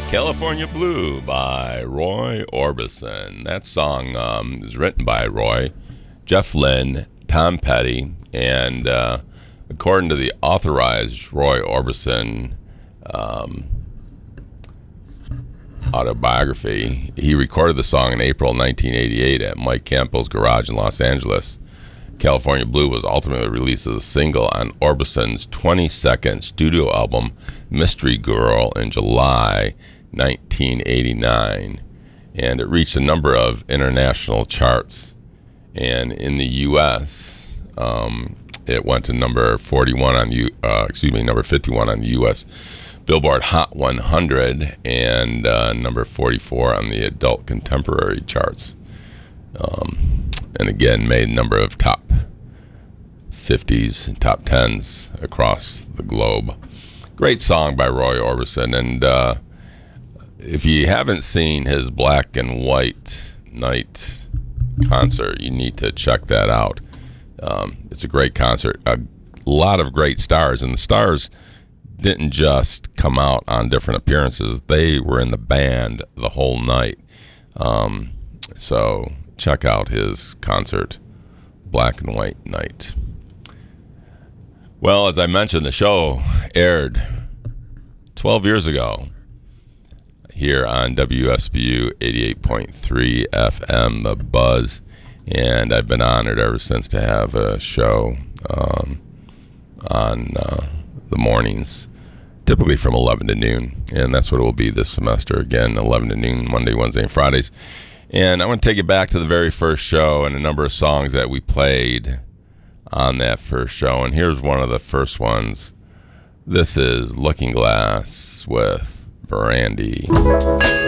California Blue by Roy Orbison. That song is written by Roy, Jeff Lynne, Tom Petty, and according to the authorized Roy Orbison autobiography, he recorded the song in April 1988 at Mike Campbell's garage in Los Angeles. California Blue was ultimately released as a single on Orbison's 22nd studio album, Mystery Girl, in July 1989, and it reached a number of international charts. And in the U.S., it went to number 41 on number 51 on the U.S. Billboard Hot 100 and number 44 on the adult contemporary charts. And again, made a number of top 50s and top 10s across the globe. Great song by Roy Orbison. And if you haven't seen his Black and White Night concert, you need to check that out. It's a great concert. A lot of great stars. And the stars didn't just come out on different appearances. They were in the band the whole night. So check out his concert, Black and White Night. Well, as I mentioned, the show aired 12 years ago here on WSBU 88.3 FM, The Buzz, and I've been honored ever since to have a show on the mornings, typically from 11 to noon, and that's what it will be this semester. Again, 11 to noon, Monday, Wednesday, and Fridays. And I want to take you back to the very first show and a number of songs that we played on that first show. And here's one of the first ones. This is Looking Glass with Brandy.